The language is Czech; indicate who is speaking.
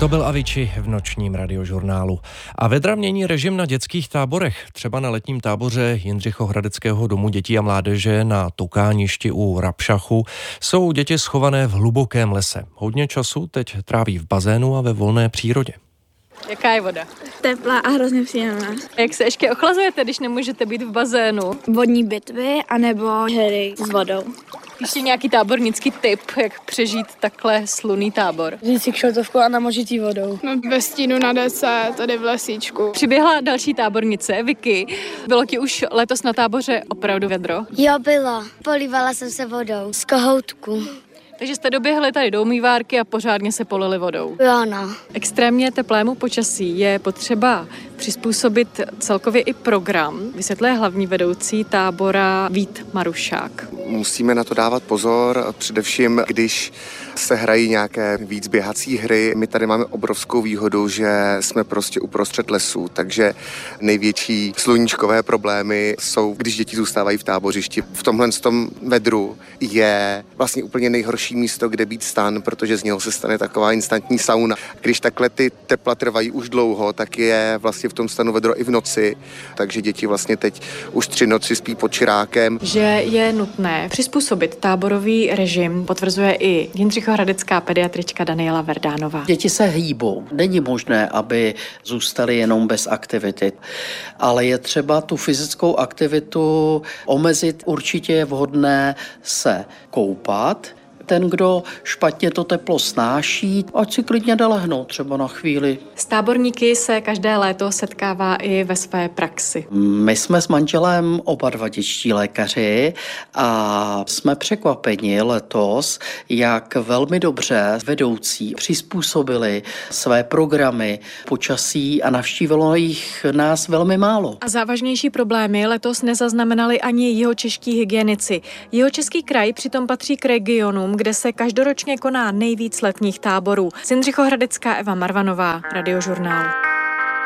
Speaker 1: To byl Avicii v nočním radiožurnálu. A vedra mění režim na dětských táborech. Třeba na letním táboře Jindřichohradeckého domu dětí a mládeže na Tukáništi u Rabšachu jsou děti schované v hlubokém lese. Hodně času teď tráví v bazénu a ve volné přírodě.
Speaker 2: Jaká je voda?
Speaker 3: Teplá a hrozně příjemná.
Speaker 2: Jak se ještě ochlazujete, když nemůžete být v bazénu?
Speaker 3: Vodní bitvy anebo hry s vodou.
Speaker 2: Ještě nějaký tábornický tip, jak přežít takhle slunný tábor?
Speaker 3: Vzít si kšeltovku a namožit jí vodou.
Speaker 4: Ve stínu na dese, tady v lesíčku.
Speaker 2: Přiběhla další tábornice, Vicky. Bylo ti už letos na táboře opravdu vedro?
Speaker 5: Jo, bylo. Polívala jsem se vodou z kohoutku.
Speaker 2: Takže jste doběhli tady do umývárky a pořádně se polili vodou.
Speaker 5: Jo, no.
Speaker 2: Extrémně teplému počasí je potřeba přizpůsobit celkově i program. Vysvětluje hlavní vedoucí tábora Vít Marušák.
Speaker 6: Musíme na to dávat pozor, především když se hrají nějaké víc běhací hry. My tady máme obrovskou výhodu, že jsme prostě uprostřed lesů, takže největší sluníčkové problémy jsou, když děti zůstávají v tábořišti. V tomhle vedru je vlastně úplně nejhorší místo, kde být stan, protože z něho se stane taková instantní sauna. Když takhle ty tepla trvají už dlouho, tak je vlastně v tom stanu vedro i v noci, takže děti vlastně teď už 3 noci spí pod čirákem.
Speaker 2: Že je nutné přizpůsobit táborový režim, potvrzuje i jindřichohradecká pediatrička Daniela Verdánová.
Speaker 7: Děti se hýbou. Není možné, aby zůstaly jenom bez aktivity, ale je třeba tu fyzickou aktivitu omezit. Určitě je vhodné se koupat. Ten, kdo špatně to teplo snáší, ať si klidně jde lehnout třeba na chvíli.
Speaker 2: S táborníky se každé léto setkává i ve své praxi.
Speaker 7: My jsme s manželem oba dva dětští lékaři a jsme překvapeni letos, jak velmi dobře vedoucí přizpůsobili své programy počasí a navštívilo jich nás velmi málo.
Speaker 2: A závažnější problémy letos nezaznamenali ani jihočeští hygienici. Jihočeský kraj přitom patří k regionům, kde se každoročně koná nejvíc letních táborů. Jindřichohradecká Eva Marvanová, Radiožurnál.